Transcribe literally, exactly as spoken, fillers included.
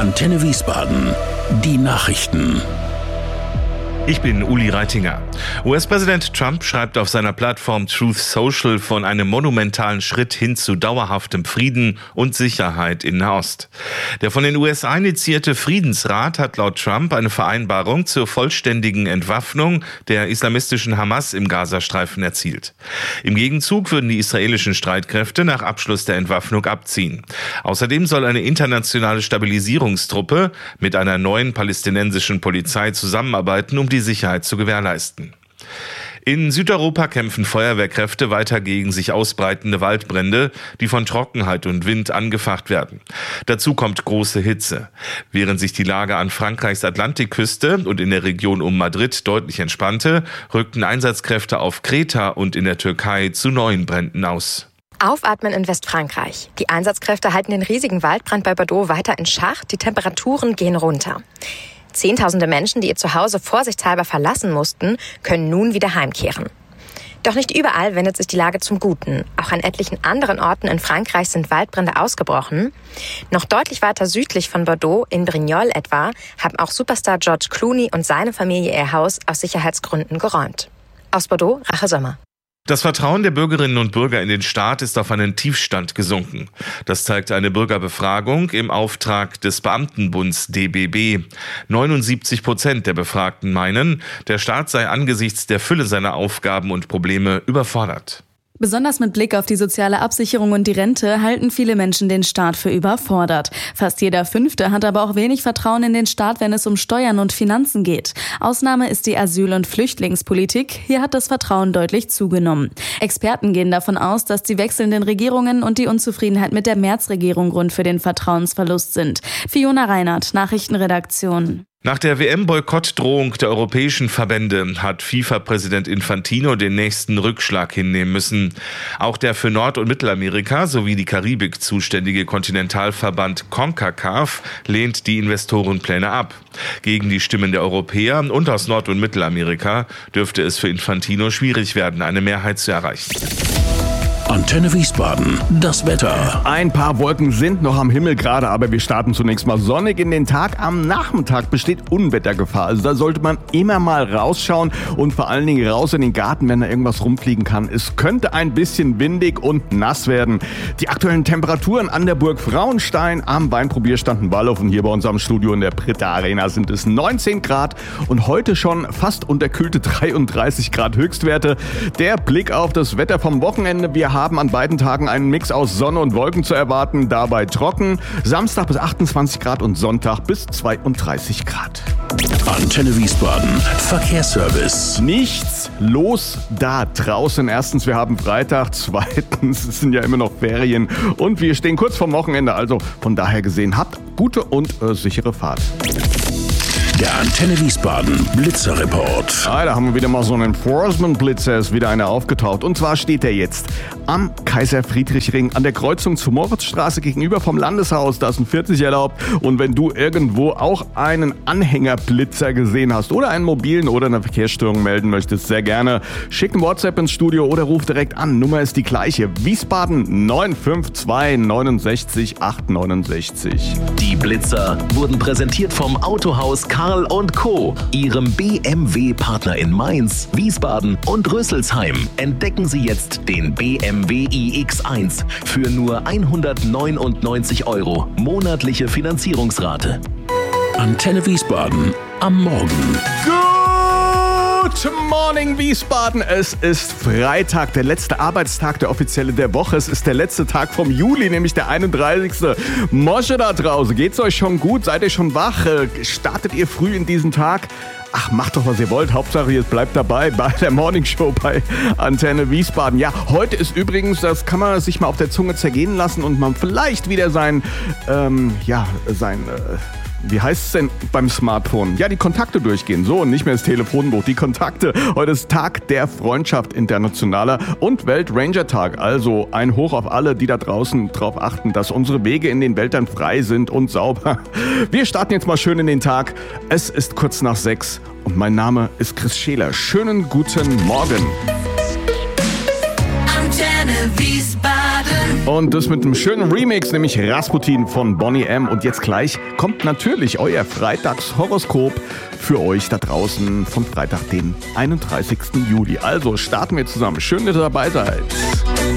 Antenne Wiesbaden. Die Nachrichten. Ich bin Uli Reitinger. U S-Präsident Trump schreibt auf seiner Plattform Truth Social von einem monumentalen Schritt hin zu dauerhaftem Frieden und Sicherheit in Nahost. Der von den U S A initiierte Friedensrat hat laut Trump eine Vereinbarung zur vollständigen Entwaffnung der islamistischen Hamas im Gazastreifen erzielt. Im Gegenzug würden die israelischen Streitkräfte nach Abschluss der Entwaffnung abziehen. Außerdem soll eine internationale Stabilisierungstruppe mit einer neuen palästinensischen Polizei zusammenarbeiten, um die Sicherheit zu gewährleisten. In Südeuropa kämpfen Feuerwehrkräfte weiter gegen sich ausbreitende Waldbrände, die von Trockenheit und Wind angefacht werden. Dazu kommt große Hitze. Während sich die Lage an Frankreichs Atlantikküste und in der Region um Madrid deutlich entspannte, rückten Einsatzkräfte auf Kreta und in der Türkei zu neuen Bränden aus. Aufatmen in Westfrankreich. Die Einsatzkräfte halten den riesigen Waldbrand bei Bordeaux weiter in Schach. Die Temperaturen gehen runter. Zehntausende Menschen, die ihr Zuhause vorsichtshalber verlassen mussten, können nun wieder heimkehren. Doch nicht überall wendet sich die Lage zum Guten. Auch an etlichen anderen Orten in Frankreich sind Waldbrände ausgebrochen. Noch deutlich weiter südlich von Bordeaux, in Brignoles etwa, haben auch Superstar George Clooney und seine Familie ihr Haus aus Sicherheitsgründen geräumt. Aus Bordeaux, Rache Sommer. Das Vertrauen der Bürgerinnen und Bürger in den Staat ist auf einen Tiefstand gesunken. Das zeigt eine Bürgerbefragung im Auftrag des Beamtenbunds D B B. neunundsiebzig Prozent der Befragten meinen, der Staat sei angesichts der Fülle seiner Aufgaben und Probleme überfordert. Besonders mit Blick auf die soziale Absicherung und die Rente halten viele Menschen den Staat für überfordert. Fast jeder Fünfte hat aber auch wenig Vertrauen in den Staat, wenn es um Steuern und Finanzen geht. Ausnahme ist die Asyl- und Flüchtlingspolitik. Hier hat das Vertrauen deutlich zugenommen. Experten gehen davon aus, dass die wechselnden Regierungen und die Unzufriedenheit mit der Merz-Regierung Grund für den Vertrauensverlust sind. Fiona Reinhardt, Nachrichtenredaktion. Nach der W M-Boykottdrohung der europäischen Verbände hat FIFA-Präsident Infantino den nächsten Rückschlag hinnehmen müssen. Auch der für Nord- und Mittelamerika sowie die Karibik zuständige Kontinentalverband CONCACAF lehnt die Investorenpläne ab. Gegen die Stimmen der Europäer und aus Nord- und Mittelamerika dürfte es für Infantino schwierig werden, eine Mehrheit zu erreichen. Antenne Wiesbaden, das Wetter. Ein paar Wolken sind noch am Himmel gerade, aber wir starten zunächst mal sonnig in den Tag. Am Nachmittag besteht Unwettergefahr. Also da sollte man immer mal rausschauen und vor allen Dingen raus in den Garten, wenn da irgendwas rumfliegen kann. Es könnte ein bisschen windig und nass werden. Die aktuellen Temperaturen an der Burg Frauenstein am Weinprobierstand in Wallow und hier bei uns am Studio in der Britta Arena sind es neunzehn Grad und heute schon fast unterkühlte dreiunddreißig Grad Höchstwerte. Der Blick auf das Wetter vom Wochenende. Wir haben an beiden Tagen einen Mix aus Sonne und Wolken zu erwarten, dabei trocken. Samstag bis achtundzwanzig Grad und Sonntag bis zweiunddreißig Grad. Antenne Wiesbaden, Verkehrsservice. Nichts los da draußen. Erstens, wir haben Freitag. Zweitens, es sind ja immer noch Ferien. Und wir stehen kurz vorm Wochenende. Also von daher gesehen, habt gute und äh, sichere Fahrt. Der Antenne Wiesbaden Blitzerreport. Ah, da haben wir wieder mal so einen Enforcement-Blitzer, ist wieder einer aufgetaucht. Und zwar steht er jetzt am Kaiser-Friedrich-Ring an der Kreuzung zur Moritzstraße gegenüber vom Landeshaus. Da ist ein vierzig erlaubt. Und wenn du irgendwo auch einen Anhängerblitzer gesehen hast oder einen mobilen oder eine Verkehrsstörung melden möchtest, sehr gerne. Schick ein WhatsApp ins Studio oder ruf direkt an. Nummer ist die gleiche. Wiesbaden neun fünf zwei neun sechs acht neun sechs. Die Blitzer wurden präsentiert vom Autohaus Karl und Co., Ihrem B M W-Partner in Mainz, Wiesbaden und Rüsselsheim. Entdecken Sie jetzt den B M W i X eins für nur hundertneunundneunzig Euro. Monatliche Finanzierungsrate. Antenne Wiesbaden am Morgen. Good morning Wiesbaden, es ist Freitag, der letzte Arbeitstag, der offizielle der Woche. Es ist der letzte Tag vom Juli, nämlich der einunddreißigste Mosche da draußen, geht's euch schon gut? Seid ihr schon wach? Startet ihr früh in diesen Tag? Ach, macht doch, was ihr wollt. Hauptsache, ihr bleibt dabei bei der Morning Show bei Antenne Wiesbaden. Ja, heute ist übrigens, das kann man sich mal auf der Zunge zergehen lassen und man vielleicht wieder sein, ähm, ja, sein, äh, wie heißt es denn beim Smartphone? Ja, die Kontakte durchgehen. So, nicht mehr das Telefonbuch, die Kontakte. Heute ist Tag der Freundschaft internationaler und Welt-Ranger-Tag. Also ein Hoch auf alle, die da draußen drauf achten, dass unsere Wege in den Wäldern frei sind und sauber. Wir starten jetzt mal schön in den Tag. Es ist kurz nach sechs und mein Name ist Chris Scheler. Schönen guten Morgen. Antenne Wiesbaden. Und das mit einem schönen Remix, nämlich Rasputin von Boney M. Und jetzt gleich kommt natürlich euer Freitagshoroskop für euch da draußen vom Freitag, den einunddreißigsten Juli. Also starten wir zusammen. Schön, dass ihr dabei seid.